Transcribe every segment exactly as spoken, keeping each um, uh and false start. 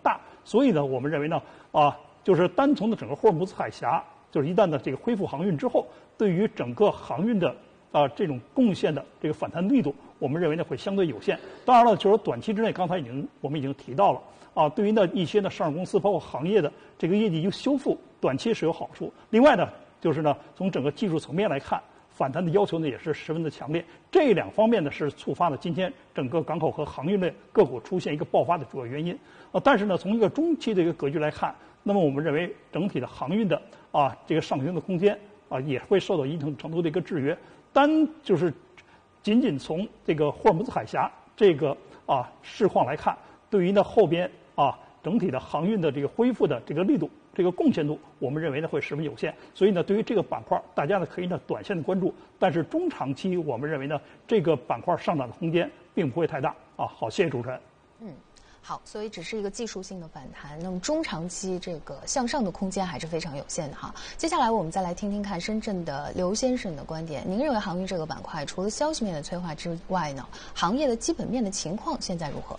大，所以呢，我们认为呢，啊，就是单从的整个霍尔木兹海峡，就是一旦的这个恢复航运之后，对于整个航运的啊这种贡献的这个反弹力度，我们认为呢会相对有限。当然了，就是短期之内，刚才已经我们已经提到了啊，对于呢一些呢上市公司包括行业的这个业绩修复，短期是有好处。另外呢，就是呢从整个技术层面来看，反弹的要求呢也是十分的强烈。这两方面呢是触发了今天整个港口和航运类个股出现一个爆发的主要原因。啊，但是呢从一个中期的一个格局来看，那么我们认为整体的航运的啊这个上行的空间啊也会受到一定程度的一个制约。单就是仅仅从这个霍尔木兹海峡这个啊市况来看，对于呢后边啊整体的航运的这个恢复的这个力度、这个贡献度，我们认为呢会十分有限。所以呢，对于这个板块，大家呢可以呢短线的关注，但是中长期我们认为呢这个板块上涨的空间并不会太大啊。好，谢谢主持人。 嗯。好，所以只是一个技术性的反弹，那么中长期这个向上的空间还是非常有限的哈。接下来我们再来听听看深圳的刘先生的观点。您认为航运这个板块除了消息面的催化之外呢，行业的基本面的情况现在如何？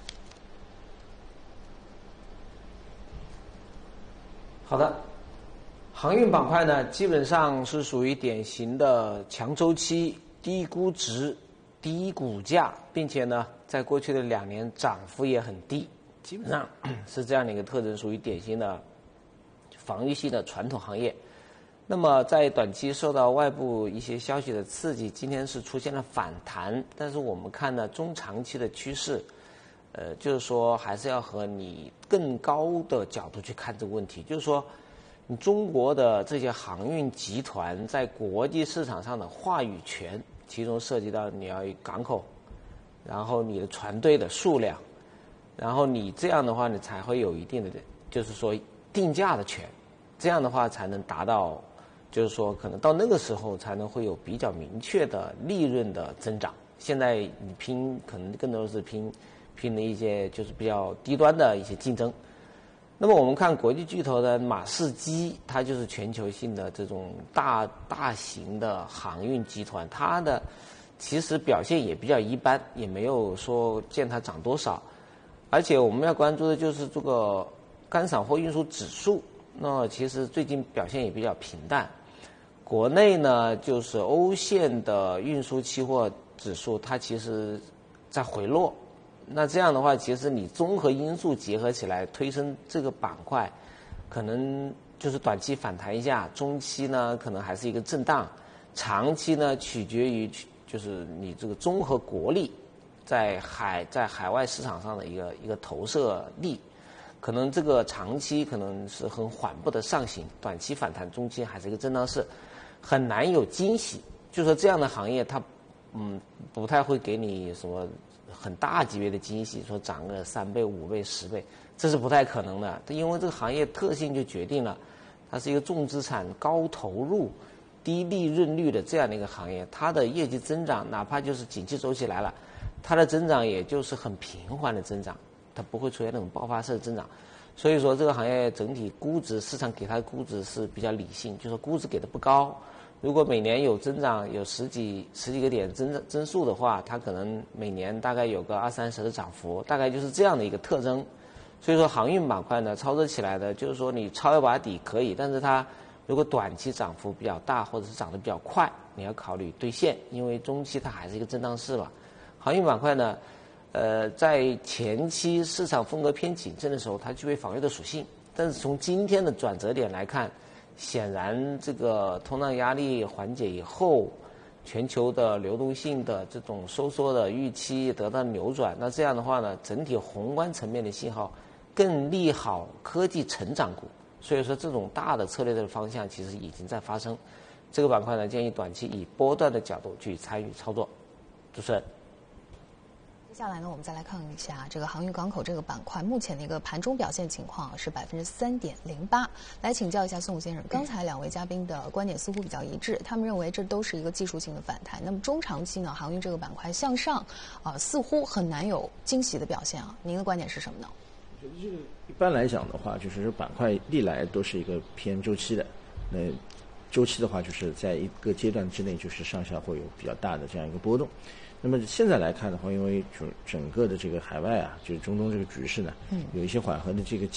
好的，航运板块呢，基本上是属于典型的强周期、低估值、低股价，并且呢，在过去的两年涨幅也很低。基本上是这样的一个特征，属于典型的防御性的传统行业。那么在短期受到外部一些消息的刺激，今天是出现了反弹，但是我们看呢中长期的趋势，呃，就是说还是要和你更高的角度去看这个问题，就是说你中国的这些航运集团在国际市场上的话语权，其中涉及到你要有港口，然后你的船队的数量。然后你这样的话，你才会有一定的，就是说定价的权，这样的话才能达到，就是说可能到那个时候才能会有比较明确的利润的增长。现在你拼可能更多的是拼拼的一些就是比较低端的一些竞争。那么我们看国际巨头的马士基，它就是全球性的这种大大型的航运集团，它的其实表现也比较一般，也没有说见它涨多少。而且我们要关注的就是这个干散货运输指数，那其实最近表现也比较平淡。国内呢，就是欧线的运输期货指数，它其实在回落。那这样的话，其实你综合因素结合起来推升这个板块，可能就是短期反弹一下，中期呢可能还是一个震荡，长期呢取决于就是你这个综合国力。在海在海外市场上的一个一个投射力，可能这个长期可能是很缓步的上行，短期反弹，中期还是一个震荡市，很难有惊喜。就说这样的行业，它嗯不太会给你什么很大级别的惊喜，说涨个三倍、五倍、十倍，这是不太可能的。因为这个行业特性就决定了，它是一个重资产、高投入、低利润率的这样的一个行业，它的业绩增长，哪怕就是景气周期来了。它的增长也就是很平缓的增长，它不会出现那种爆发式的增长，所以说这个行业整体估值，市场给它的估值是比较理性，就是说估值给的不高。如果每年有增长，有十几十几个点增增速的话，它可能每年大概有个二三十的涨幅，大概就是这样的一个特征。所以说航运板块呢，操作起来的就是说你抄一把底可以，但是它如果短期涨幅比较大，或者是涨得比较快，你要考虑兑现，因为中期它还是一个震荡市嘛。航运板块呢，呃，在前期市场风格偏谨慎的时候，它具备防御的属性。但是从今天的转折点来看，显然这个通胀压力缓解以后，全球的流动性的这种收缩的预期得到扭转。那这样的话呢，整体宏观层面的信号更利好科技成长股。所以说，这种大的策略的方向其实已经在发生。这个板块呢，建议短期以波段的角度去参与操作。主持人。 接下来呢，我们再来看一下这个航运港口这个板块目前的一个盘中表现情况是百分之三点零八。来请教一下宋先生，刚才两位嘉宾的观点似乎比较一致，他们认为这都是一个技术性的反弹。那么中长期呢，航运这个板块向上，啊、呃，似乎很难有惊喜的表现啊。您的观点是什么呢？ 我觉得这个一般来讲的话，就是板块历来都是一个偏周期的。那周期的话，就是在一个阶段之内，就是上下会有比较大的这样一个波动。那么现在来看的话，因为就整个的这个海外啊，就是中东这个局势呢，有一些缓和的这个